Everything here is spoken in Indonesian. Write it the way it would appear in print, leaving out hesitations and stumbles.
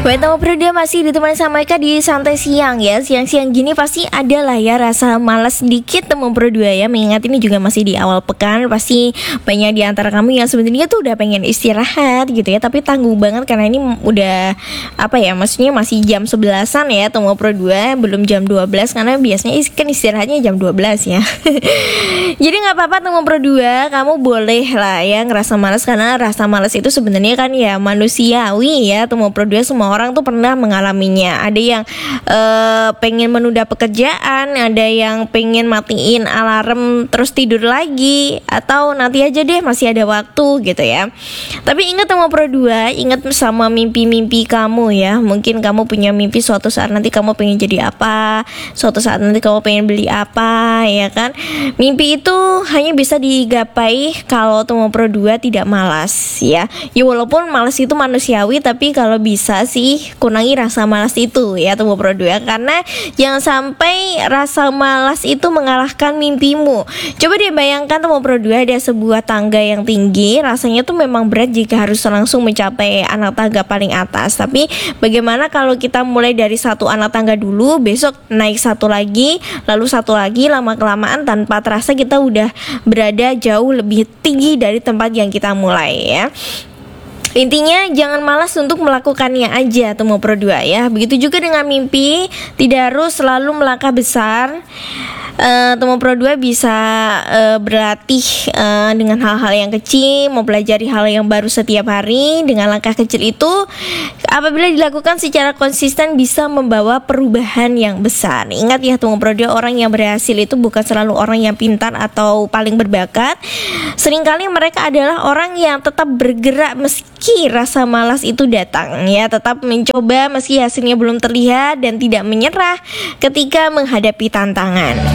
Wetama Bro masih ditemani sama Eka di santai siang ya. Siang-siang gini pasti ada lah ya rasa malas sedikit Temu Bro ya. Mengingat ini juga masih di awal pekan, pasti banyak di antara kamu yang sebenarnya tuh udah pengen istirahat gitu ya, tapi tanggung banget karena ini udah maksudnya masih jam 11-an ya Temu Bro belum jam 12 karena biasanya kan istirahatnya jam 12 ya. Jadi nggak apa-apa Temu Bro kamu boleh lah ya ngerasa malas, karena rasa malas itu sebenarnya kan ya manusiawi ya Temu Bro. Semua orang tuh pernah mengalaminya. Ada yang pengen menunda pekerjaan, ada yang pengen matiin alarm terus tidur lagi, atau nanti aja deh masih ada waktu gitu ya. Tapi ingat Temu Bro ingat sama mimpi-mimpi kamu ya. Mungkin kamu punya mimpi suatu saat nanti kamu pengen jadi apa, suatu saat nanti kamu pengen beli apa ya kan. Mimpi itu hanya bisa digapai kalau Temu Bro tidak malas ya. Ya walaupun malas itu manusiawi, tapi kalau bisa sih kurangi rasa malas itu ya Temu Bro karena jangan sampai rasa malas itu mengalahkan mimpimu. Coba deh bayangkan Temu Bro ada sebuah tangga yang tinggi, rasanya tuh memang berat jika harus langsung mencapai anak tangga paling atas. Tapi bagaimana kalau kita mulai dari satu anak tangga dulu, besok naik satu lagi, lalu satu lagi, lama-kelamaan tanpa terasa kita udah berada jauh lebih tinggi dari tempat yang kita mulai ya. Intinya jangan malas untuk melakukannya aja Temu Bro ya. Begitu juga dengan mimpi, tidak harus selalu melangkah besar. Temu Bro bisa berlatih dengan hal-hal yang kecil, mempelajari hal yang baru setiap hari. Dengan langkah kecil itu, apabila dilakukan secara konsisten, bisa membawa perubahan yang besar. Ingat ya Temu Bro, orang yang berhasil itu bukan selalu orang yang pintar atau paling berbakat. Seringkali mereka adalah orang yang tetap bergerak meski rasa malas itu datang ya, tetap mencoba meski hasilnya belum terlihat, dan tidak menyerah ketika menghadapi tantangan.